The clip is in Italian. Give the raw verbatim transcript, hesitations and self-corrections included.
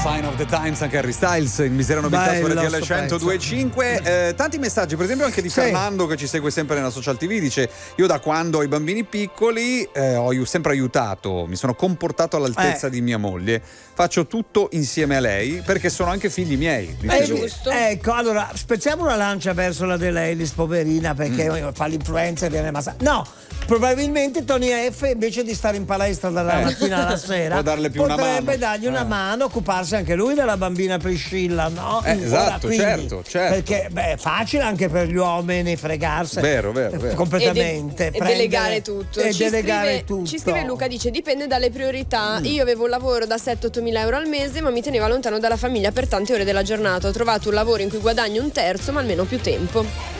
Sign of the Times, anche Harry Styles in Misera Nobiltà su R T L centodue e cinque. Eh, tanti messaggi, per esempio anche di sì. Fernando, che ci segue sempre nella Social T V, dice: io da quando ho i bambini piccoli eh, ho sempre aiutato, mi sono comportato all'altezza eh. di mia moglie, faccio tutto insieme a lei perché sono anche figli miei. È giusto. Ecco, allora spezziamo una lancia verso la De Leilis, poverina, perché mm. fa l'influencer e viene massa. No, probabilmente Tony F, invece di stare in palestra dalla eh. mattina alla sera, può darle più potrebbe una mano. dargli una eh. mano, occuparsi anche lui della bambina Priscilla, no? Eh, esatto, quindi, certo, certo. Perché beh, è facile anche per gli uomini fregarsi. Vero, vero, vero. Completamente. E, de- e delegare tutto. E ci, delegare scrive, tutto. ci scrive Luca, dice: dipende dalle priorità. Mm. Io avevo un lavoro da sette otto mila euro al mese, ma mi teneva lontano dalla famiglia per tante ore della giornata. Ho trovato un lavoro in cui guadagno un terzo, ma almeno più tempo.